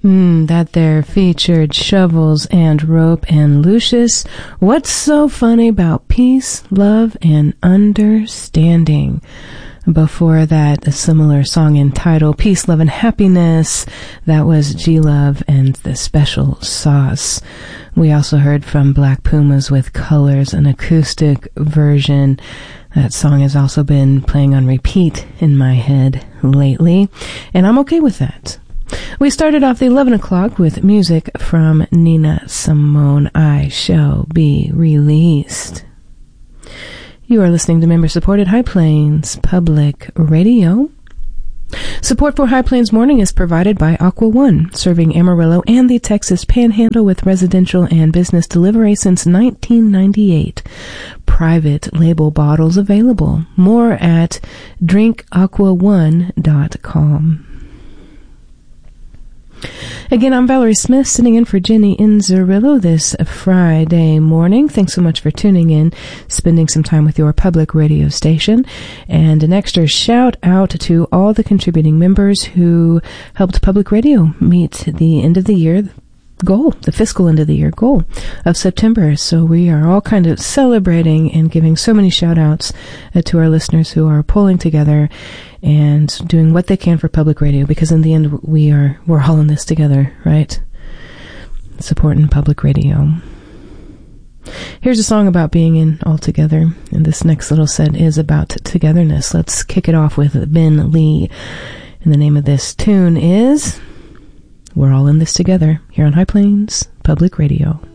That there featured Shovels and Rope and Lucius. What's so funny about peace, love, and understanding? Before that, a similar song entitled Peace, Love, and Happiness. That was G-Love and the Special Sauce. We also heard from Black Pumas with Colors, an acoustic version. That song has also been playing on repeat in my head lately, and I'm okay with that. We started off the 11 o'clock with music from Nina Simone, I Shall Be Released. You are listening to member-supported High Plains Public Radio. Support for High Plains Morning is provided by Aqua One, serving Amarillo and the Texas Panhandle with residential and business delivery since 1998. Private label bottles available. More at drinkaquaone.com. Again, I'm Valerie Smith, sitting in for Jenny Inzerillo this Friday morning. Thanks so much for tuning in, spending some time with your public radio station. And an extra shout out to all the contributing members who helped public radio meet the end of the year goal, the fiscal end of the year goal of September. So we are all kind of celebrating and giving so many shout outs to our listeners who are pulling together and doing what they can for public radio, because in the end we're all in this together, right? Supporting public radio. Here's a song about being in all together, and this next little set is about togetherness. Let's kick it off with Ben Lee, and the name of this tune is We're All in This Together, here on High Plains Public Radio.